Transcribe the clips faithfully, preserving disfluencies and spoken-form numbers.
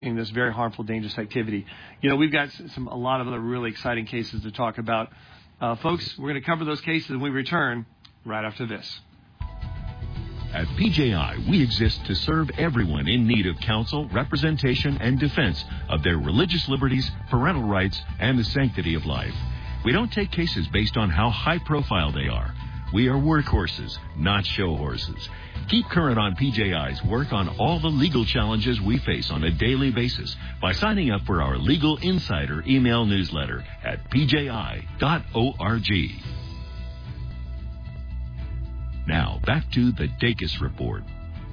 in this very harmful, dangerous activity. You know, we've got some a lot of other really exciting cases to talk about. Uh, folks, we're going to cover those cases when we return right after this. At P J I, we exist to serve everyone in need of counsel, representation, and defense of their religious liberties, parental rights, and the sanctity of life. We don't take cases based on how high profile they are. We are workhorses, not show horses. Keep current on P J I's work on all the legal challenges we face on a daily basis by signing up for our Legal Insider email newsletter at p j i dot org. Now, back to the Dacus Report.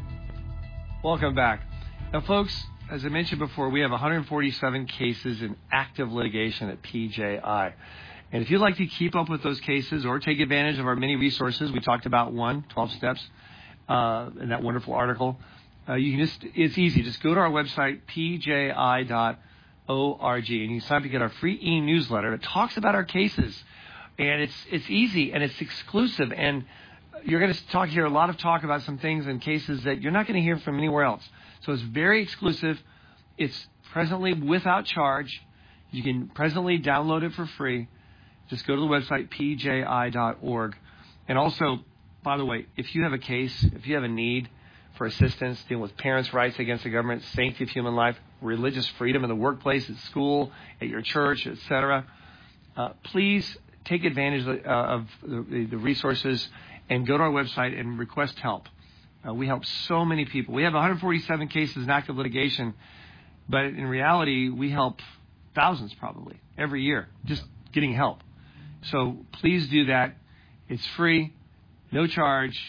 Welcome back. Now, folks, as I mentioned before, we have one hundred forty-seven cases in active litigation at P J I. And if you'd like to keep up with those cases or take advantage of our many resources, we talked about one, twelve steps, uh, in that wonderful article. Uh, you can just, it's easy. Just go to our website, p j i dot org, and you sign up to get our free e-newsletter. It talks about our cases, and it's it's easy, and it's exclusive, and you're going to talk hear a lot of talk about some things and cases that you're not going to hear from anywhere else. So it's very exclusive. It's presently without charge. You can presently download it for free. Just go to the website, p j i dot org. And also, by the way, if you have a case, if you have a need for assistance dealing with parents' rights against the government, sanctity of human life, religious freedom in the workplace, at school, at your church, et cetera, uh, please take advantage of, uh, of the, the resources and go to our website and request help. Uh, we help so many people. We have one hundred forty-seven cases in active litigation, but in reality, we help thousands probably every year just getting help. So please do that. It's free, no charge,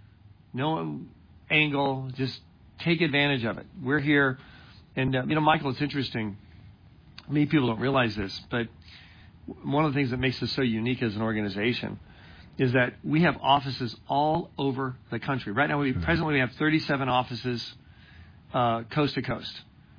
no angle. Just take advantage of it. We're here. And, uh, you know, Michael, it's interesting. Many people don't realize this, but one of the things that makes us so unique as an organization is that we have offices all over the country. Right now, we presently we have thirty-seven offices uh, coast to coast.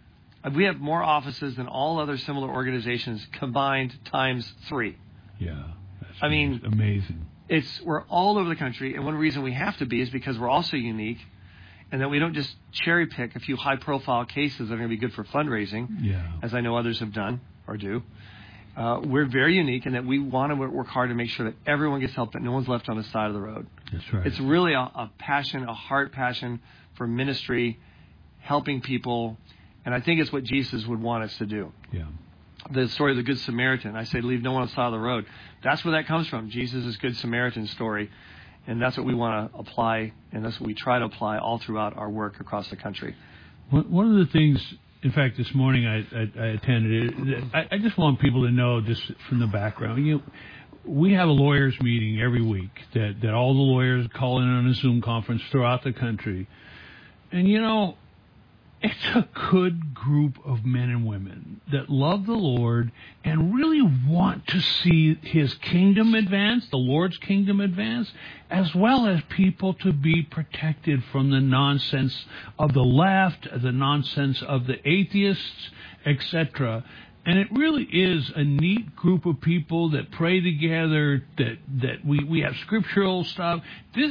We have more offices than all other similar organizations combined times three. Yeah, that's I mean, amazing. It's we're all over the country, and one reason we have to be is because we're also unique, and that we don't just cherry pick a few high-profile cases that are going to be good for fundraising, yeah. as I know others have done or do. Uh, we're very unique in that we want to work hard to make sure that everyone gets help, that no one's left on the side of the road. That's right. It's really a, a passion, a heart passion for ministry, helping people, and I think it's what Jesus would want us to do. Yeah. The story of the Good Samaritan, I say leave no one on the side of the road. That's where that comes from, Jesus' Good Samaritan story, and that's what we want to apply, and that's what we try to apply all throughout our work across the country. One of the things... In fact, this morning I, I, I attended it. I, I just want people to know, just from the background, you know, we have a lawyers meeting every week that, that all the lawyers call in on a Zoom conference throughout the country. And, you know, it's a good group of men and women that love the Lord and really want to see His kingdom advance, the Lord's kingdom advance, as well as people to be protected from the nonsense of the left, the nonsense of the atheists, et cetera. And it really is a neat group of people that pray together, that, that we, we have scriptural stuff. This,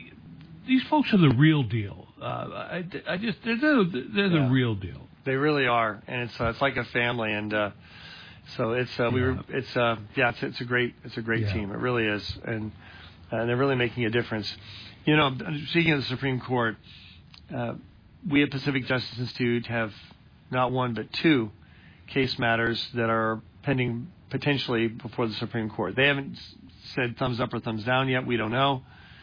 these folks are the real deal. Uh, I, I just they're, they're, they're yeah. the real deal. They really are, and it's uh, it's like a family, and uh, so it's uh, we yeah. were it's uh, yeah it's, it's a great it's a great yeah. team. It really is, and uh, they're really making a difference. You know, speaking of the Supreme Court, uh, we at Pacific Justice Institute have not one but two case matters that are pending potentially before the Supreme Court. They haven't said thumbs up or thumbs down yet. We don't know.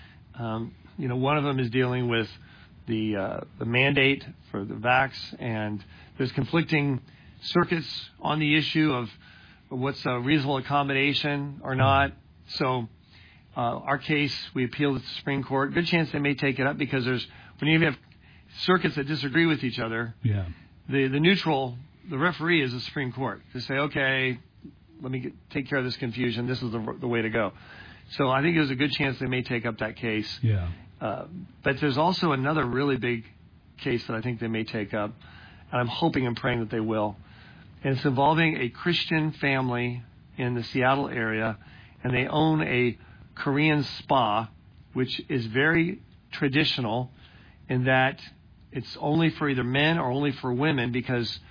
Um, you know, one of them is dealing with the uh, the mandate for the vax, and there's conflicting circuits on the issue of what's a reasonable accommodation or not. So uh, our case, we appealed to the Supreme Court. Good chance they may take it up because there's when you have circuits that disagree with each other, yeah. the, the neutral, the referee is the Supreme Court to say, okay, let me get, take care of this confusion. This is the, the way to go. So I think there's a good chance they may take up that case. Yeah. Uh, but there's also another really big case that I think they may take up, and I'm hoping and praying that they will. And it's involving a Christian family in the Seattle area, and they own a Korean spa, which is very traditional in that it's only for either men or only for women, because